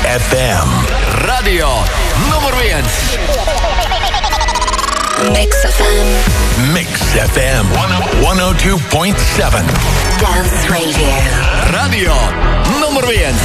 FM. Radio numur 1. Mix FM. Mix FM 102.7. Dance Radio. Radio numur 1.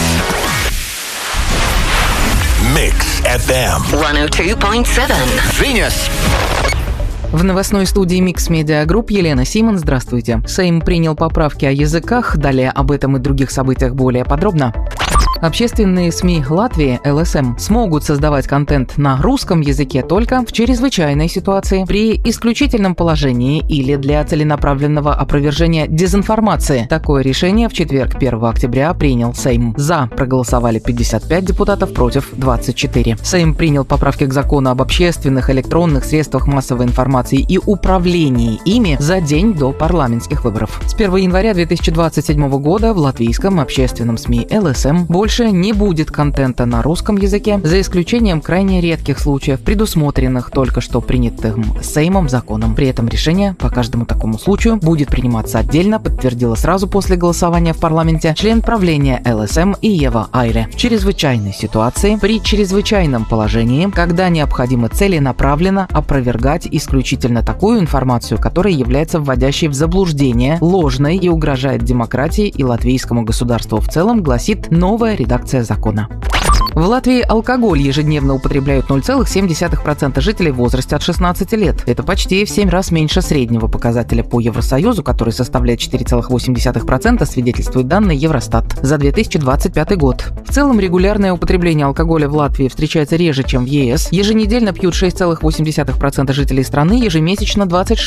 Mix FM 102.7. Viņas. В новостной студии Mix Media Group Елена Симон. Здравствуйте. Сейм принял поправки о языках. Далее об этом и других событиях более подробно. Общественные СМИ Латвии, ЛСМ, смогут создавать контент на русском языке только в чрезвычайной ситуации, при исключительном положении или для целенаправленного опровержения дезинформации. Такое решение в четверг, 1 октября, принял Сейм. За проголосовали 55 депутатов, против 24. Сейм принял поправки к закону об общественных электронных средствах массовой информации и управлении ими за день до парламентских выборов. С 1 января 2027 года в латвийском общественном СМИ ЛСМ больше не будет контента на русском языке, за исключением крайне редких случаев, предусмотренных только что принятым Сеймом законом. При этом решение по каждому такому случаю будет приниматься отдельно, подтвердила сразу после голосования в парламенте член правления ЛСМ Иева Айре. В чрезвычайной ситуации, при чрезвычайном положении, когда необходимо целенаправленно опровергать исключительно такую информацию, которая является вводящей в заблуждение, ложной и угрожает демократии и латвийскому государству в целом, гласит новая редакция закона. В Латвии алкоголь ежедневно употребляют 0,7% жителей в возрасте от 16 лет. Это почти в 7 раз меньше среднего показателя по Евросоюзу, который составляет 4,8%, свидетельствует данные Евростат за 2025 год. В целом, регулярное употребление алкоголя в Латвии встречается реже, чем в ЕС. Еженедельно пьют 6,8% жителей страны, ежемесячно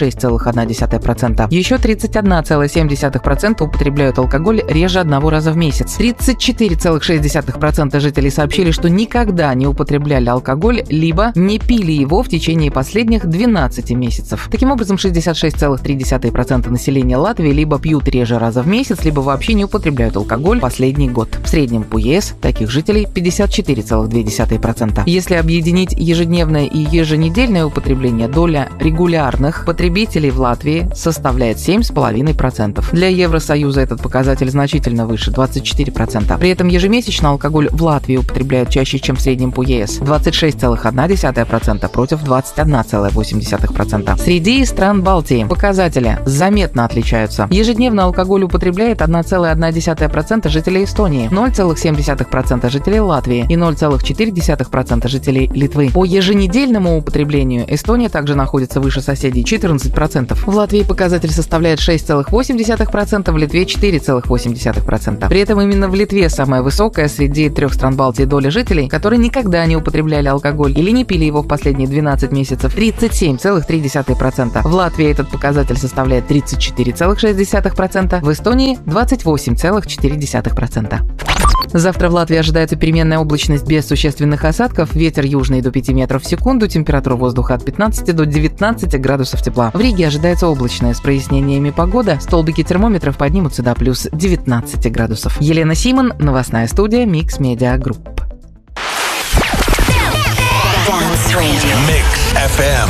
26,1%. Еще 31,7% употребляют алкоголь реже одного раза в месяц. 34,6% жителей сообщили, что никогда не употребляли алкоголь, либо не пили его в течение последних 12 месяцев. Таким образом, 66,3% населения Латвии либо пьют реже раза в месяц, либо вообще не употребляют алкоголь последний год. В среднем по ЕС таких жителей 54,2%. Если объединить ежедневное и еженедельное употребление, доля регулярных потребителей в Латвии составляет 7,5%. Для Евросоюза этот показатель значительно выше – 24%. При этом ежемесячно алкоголь в Латвии употребляют чаще, чем в среднем по ЕС – 26,1% против 21,8%. Среди стран Балтии показатели заметно отличаются. Ежедневно алкоголь употребляет 1,1% жителей Эстонии, 0,7% жителей Латвии и 0,4% жителей Литвы. По еженедельному употреблению Эстония также находится выше соседей – 14%. В Латвии показатель составляет 6,8%, в Литве – 4,8%. При этом именно в Литве самая высокая среди трех стран Балтии доля жителей, которые никогда не употребляли алкоголь или не пили его в последние 12 месяцев, 37,3%. В Латвии этот показатель составляет 34,6%, в Эстонии 28,4%. Завтра в Латвии ожидается переменная облачность без существенных осадков, ветер южный до 5 метров в секунду, температура воздуха от 15 до 19 градусов тепла. В Риге ожидается облачная с прояснениями погода, столбики термометров поднимутся до плюс 19 градусов. Елена Симон, новостная студия Mix Media Group. Mix FM